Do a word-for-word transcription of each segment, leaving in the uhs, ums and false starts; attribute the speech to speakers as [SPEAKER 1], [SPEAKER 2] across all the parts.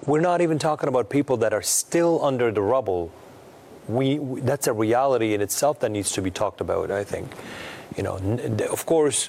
[SPEAKER 1] we're not even talking about people that are still under the rubble. We, we that's a reality in itself that needs to be talked about, I think. You know, of course,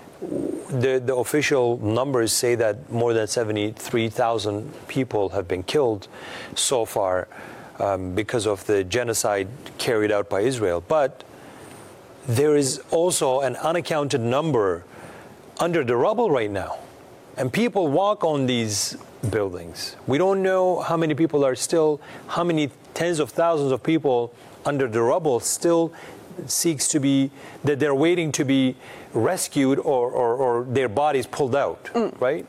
[SPEAKER 1] the the official numbers say that more than seventy-three thousand people have been killed so far um, because of the genocide carried out by Israel. But there is also an unaccounted number under the rubble right now. And people walk on these buildings. We don't know how many people are still, how many tens of thousands of people under the rubble still seeks to be, that they're waiting to be rescued or, or, or their bodies pulled out, mm. right?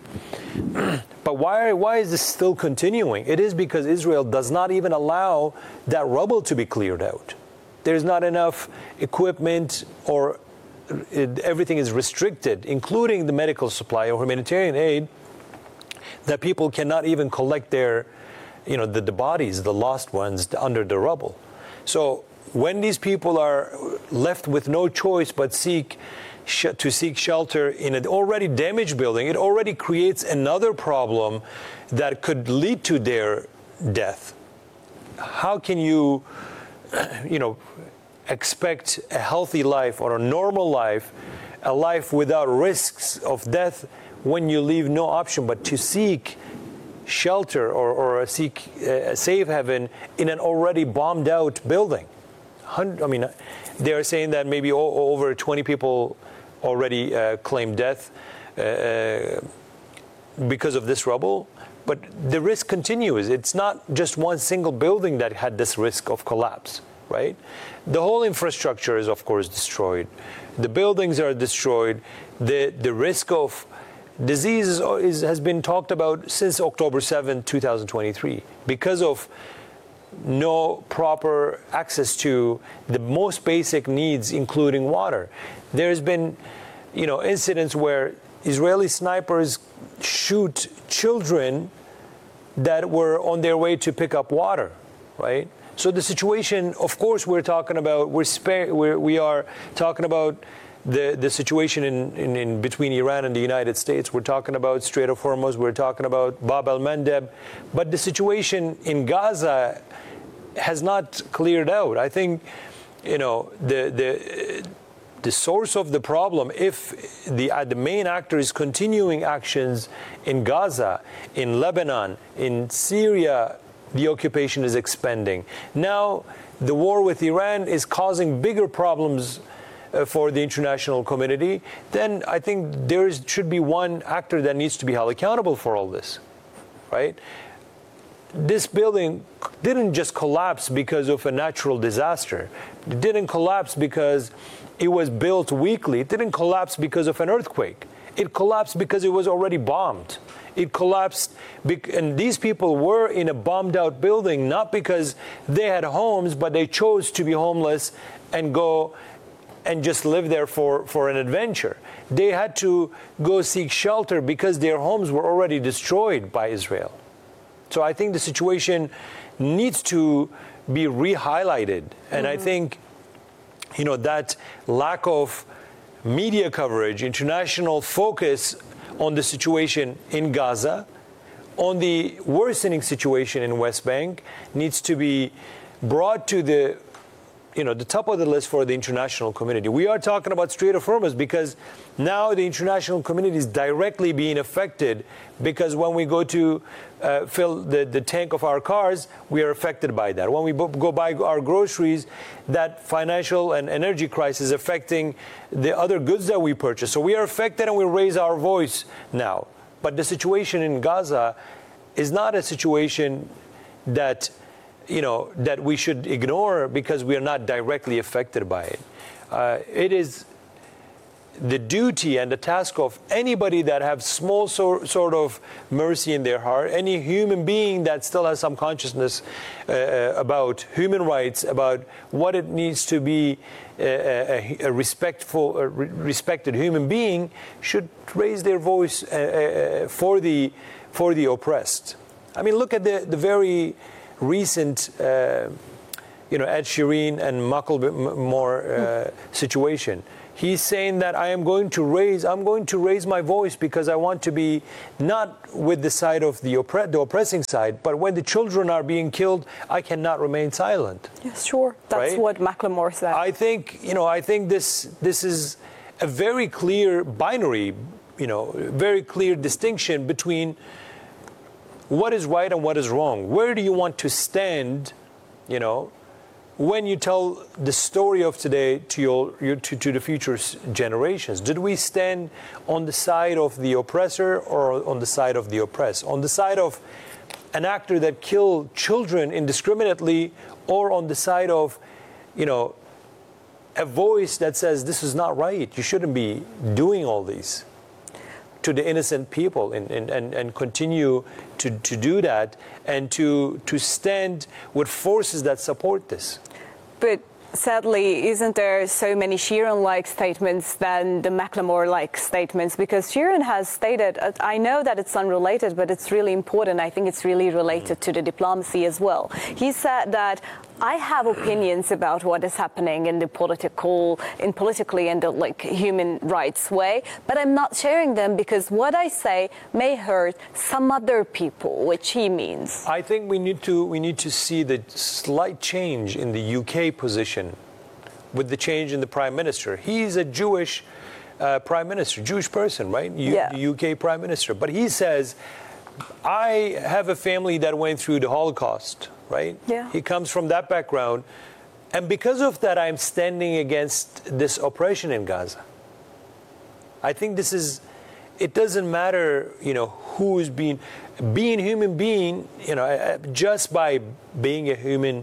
[SPEAKER 1] But why, why is this still continuing? It is because Israel does not even allow that rubble to be cleared out. There's not enough equipment, or it, everything is restricted, including the medical supply or humanitarian aid, that people cannot even collect their, you know, the, the bodies, the lost ones under the rubble. So when these people are left with no choice but seek sh- to seek shelter in an already damaged building, it already creates another problem that could lead to their death. How can you, you know, expect a healthy life or a normal life, a life without risks of death, when you leave no option but to seek shelter or, or seek a safe haven in an already bombed out building? I mean, they are saying that maybe over twenty people already uh, claimed death uh, because of this rubble. But the risk continues. It's not just one single building that had this risk of collapse, right? The whole infrastructure is, of course, destroyed. The buildings are destroyed. The, the risk of disease is, is, has been talked about since October seventh, two thousand twenty-three, because of no proper access to the most basic needs, including water. There's been, you know, incidents where Israeli snipers shoot children that were on their way to pick up water, right? So the situation, of course, we're talking about, we're, spare, we're we are talking about the, the situation in, in, in between Iran and the United States. We're talking about Strait of Hormuz. We're talking about Bab el-Mandeb. But the situation in Gaza has not cleared out. I think, you know, the the the source of the problem, if the uh, the main actor is continuing actions in Gaza, in Lebanon, in Syria, the occupation is expanding. Now, the war with Iran is causing bigger problems uh, for the international community. Then I think there is, should be one actor that needs to be held accountable for all this, right? This building didn't just collapse because of a natural disaster. It didn't collapse because it was built weakly. It didn't collapse because of an earthquake. It collapsed because it was already bombed. It collapsed, and these people were in a bombed out building, not because they had homes, but they chose to be homeless and go and just live there for, for an adventure. They had to go seek shelter because their homes were already destroyed by Israel. So I think the situation needs to be re-highlighted. And mm-hmm. I think, you know, that lack of media coverage, international focus on the situation in Gaza, on the worsening situation in West Bank, needs to be brought to the, you know, the top of the list for the international community. We are talking about Strait of Hormuz because now the international community is directly being affected, because when we go to uh, fill the, the tank of our cars, we are affected by that. When we b- go buy our groceries, that financial and energy crisis is affecting the other goods that we purchase. So we are affected and we raise our voice now. But the situation in Gaza is not a situation that, you know, that we should ignore because we are not directly affected by it. Uh, it is the duty and the task of anybody that has small so, sort of mercy in their heart, any human being that still has some consciousness uh, about human rights, about what it needs to be a, a, a respectful, a respected human being, should raise their voice uh, uh, for the for the oppressed. I mean, look at the the very recent, uh, you know, Ed Sheeran and Macklemore uh, situation. He's saying that I am going to raise, I'm going to raise my voice because I want to be not with the side of the, oppre- the oppressing side, but when the children are being killed, I cannot remain silent.
[SPEAKER 2] Yes, sure. That's
[SPEAKER 1] right?
[SPEAKER 2] what Macklemore said.
[SPEAKER 1] I think, you know, I think this this is a very clear binary, you know, very clear distinction between what is right and what is wrong. Where do you want to stand, you know, when you tell the story of today to your, your to, to the future generations? Did we stand on the side of the oppressor or on the side of the oppressed? On the side of an actor that killed children indiscriminately, or on the side of, you know, a voice that says this is not right, you shouldn't be doing all these to the innocent people, and, and, and, and continue to, to do that, and to to stand with forces that support this.
[SPEAKER 2] But sadly, isn't there so many Sheeran-like statements than the Macklemore-like statements? Because Sheeran has stated, uh, I know that it's unrelated, but it's really important. I think it's really related to the diplomacy as well. He said that I have opinions about what is happening in the political, in politically and the like human rights way, but I'm not sharing them because what I say may hurt some other people, which he means.
[SPEAKER 1] I think we need to we need to see the slight change in the U K position with the change in the Prime Minister. He's a Jewish uh, Prime Minister, Jewish person, right? U-
[SPEAKER 2] yeah.
[SPEAKER 1] The U K Prime Minister. But he says, I have a family that went through the Holocaust, right?
[SPEAKER 2] Yeah.
[SPEAKER 1] He comes from that background. And because of that, I'm standing against this oppression in Gaza. I think this is, it doesn't matter, you know, who is being, being a human being, you know, just by being a human,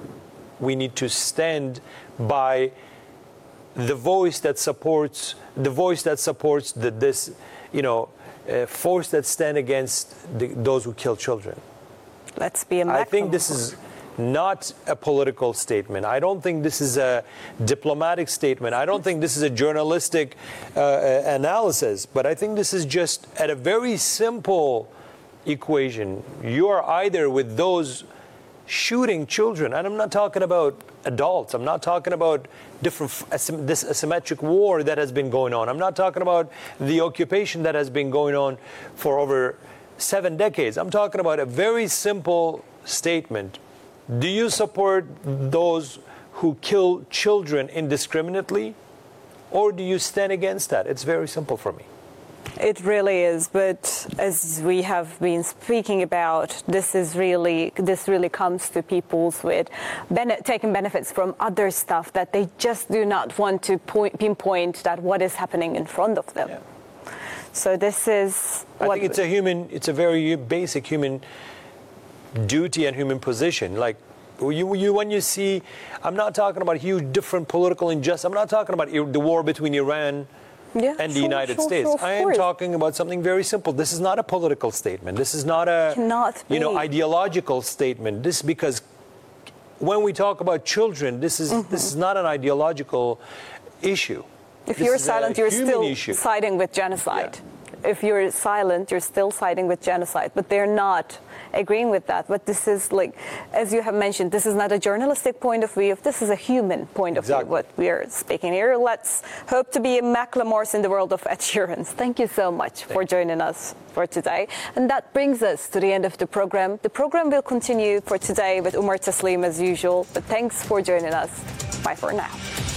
[SPEAKER 1] we need to stand by the voice that supports, the voice that supports the, this, you know, uh, force that stand against the, those who kill children.
[SPEAKER 2] Let's be a Macklemore.
[SPEAKER 1] I think this is not a political statement. I don't think this is a diplomatic statement. I don't think this is a journalistic uh, analysis. But I think this is just at a very simple equation. You are either with those shooting children, and I'm not talking about adults. I'm not talking about different this asymmetric war that has been going on. I'm not talking about the occupation that has been going on for over seven decades. I'm talking about a very simple statement. Do you support those who kill children indiscriminately, or do you stand against that? It's very simple for me.
[SPEAKER 2] It really is, but as we have been speaking about, this is really this really comes to people's with bene- taking benefits from other stuff that they just do not want to point, pinpoint that what is happening in front of them. Yeah. So this is.
[SPEAKER 1] I
[SPEAKER 2] what
[SPEAKER 1] think it's a human. It's a very basic human duty and human position. Like you, you when you see, I'm not talking about huge different political injustice. I'm not talking about the war between Iran.
[SPEAKER 2] Yeah,
[SPEAKER 1] and the
[SPEAKER 2] sure,
[SPEAKER 1] United
[SPEAKER 2] sure,
[SPEAKER 1] States.
[SPEAKER 2] Sure,
[SPEAKER 1] I am talking about something very simple. This is not a political statement. This is not a
[SPEAKER 2] Cannot
[SPEAKER 1] you know
[SPEAKER 2] be.
[SPEAKER 1] ideological statement. This is because when we talk about children, this is mm-hmm. this is not an ideological issue.
[SPEAKER 2] If
[SPEAKER 1] this
[SPEAKER 2] you're silent, you're still
[SPEAKER 1] issue.
[SPEAKER 2] siding with genocide.
[SPEAKER 1] Yeah.
[SPEAKER 2] If you're silent, you're still siding with genocide. But they're not agreeing with that. But this is like, as you have mentioned, this is not a journalistic point of view. This is a human point of
[SPEAKER 1] exactly.
[SPEAKER 2] view, what we are speaking here. Let's hope to be a Macklemores in the world of Ed Sheeran. Thank you so much Thank for joining us for today. And that brings us to the end of the program. The program will continue for today with Umar Taslim as usual. But thanks for joining us. Bye for now.